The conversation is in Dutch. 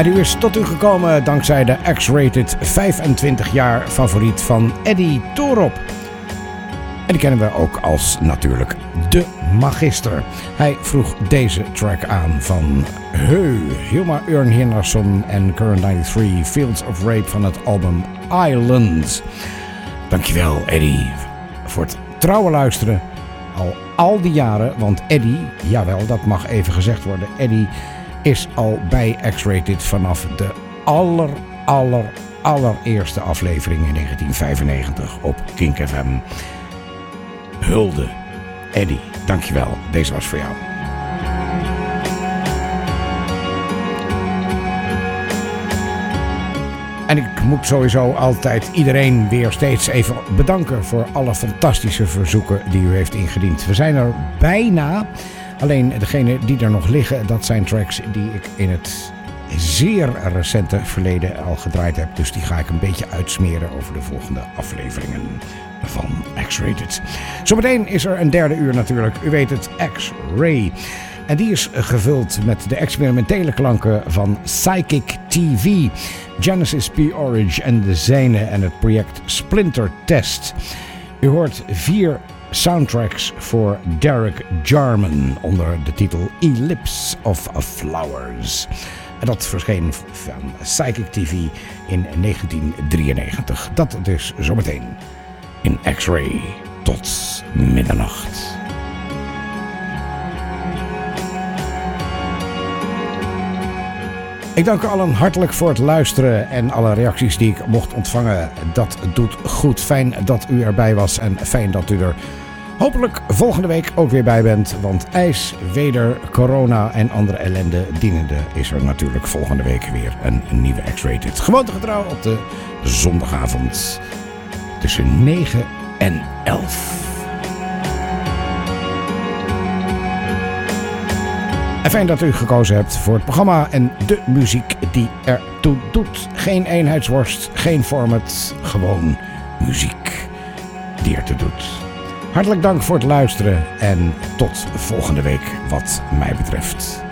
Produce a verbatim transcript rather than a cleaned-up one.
En u is tot u gekomen dankzij de X-Rated vijfentwintig jaar favoriet van Eddy Thorop. En die kennen we ook als natuurlijk de Magister. Hij vroeg deze track aan van Heu, Hilma Örnhjarnarson en Current drieënnegentig, Fields of Rape van het album Islands. Dankjewel Eddy voor het trouwe luisteren al al die jaren, want Eddy, jawel, dat mag even gezegd worden, Eddy is al bij X-Rated vanaf de aller, aller, allereerste aflevering in negentien vijfennegentig op Kink F M. Hulde, Eddy, dankjewel. Deze was voor jou. En ik moet sowieso altijd iedereen weer steeds even bedanken voor alle fantastische verzoeken die u heeft ingediend. We zijn er bijna. Alleen degene die er nog liggen, dat zijn tracks die ik in het zeer recente verleden al gedraaid heb. Dus die ga ik een beetje uitsmeren over de volgende afleveringen van X-Rated. Zometeen is er een derde uur natuurlijk. U weet het, X-Ray. En die is gevuld met de experimentele klanken van Psychic T V, Genesis P. Orridge en de zijne en het project Splinter Test. U hoort vier soundtracks voor Derek Jarman onder de titel Ellipse of Flowers. En dat verscheen van Psychic T V in negentien drieënnegentig. Dat dus zometeen in X-Ray tot middernacht. Ik dank u allen hartelijk voor het luisteren en alle reacties die ik mocht ontvangen. Dat doet goed. Fijn dat u erbij was en fijn dat u er hopelijk volgende week ook weer bij bent. Want ijs, weder, corona en andere ellende dienende is er natuurlijk volgende week weer een, een nieuwe X-Rated. Gewoontegetrouw op de zondagavond tussen negen en elf. En fijn dat u gekozen hebt voor het programma en de muziek die ertoe doet. Geen eenheidsworst, geen format, gewoon muziek die ertoe doet. Hartelijk dank voor het luisteren en tot volgende week wat mij betreft.